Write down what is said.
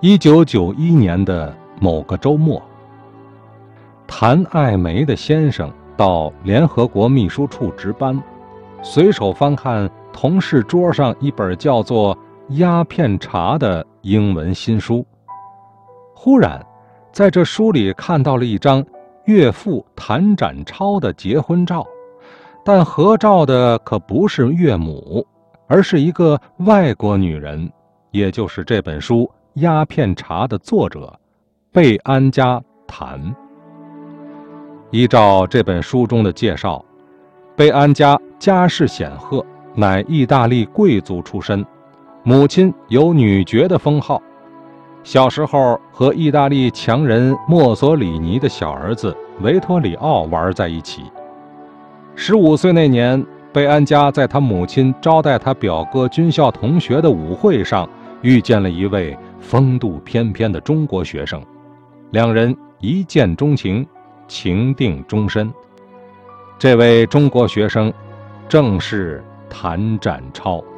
1991年的某个周末，谭爱梅的先生到联合国秘书处值班，随手翻看同事桌上一本叫做《鸦片茶》的英文新书。忽然在这书里看到了一张岳父谭展超的结婚照，但合照的可不是岳母，而是一个外国女人，也就是这本书《鸦片茶》的作者贝安佳谭。依照这本书中的介绍，贝安佳家世显赫，乃意大利贵族出身，母亲有女爵的封号。小时候和意大利强人墨索里尼的小儿子维托里奥玩在一起。15岁那年，贝安佳在他母亲招待他表哥军校同学的舞会上遇见了一位风度翩翩的中国学生，两人一见钟情，情定终身。这位中国学生正是谭展超。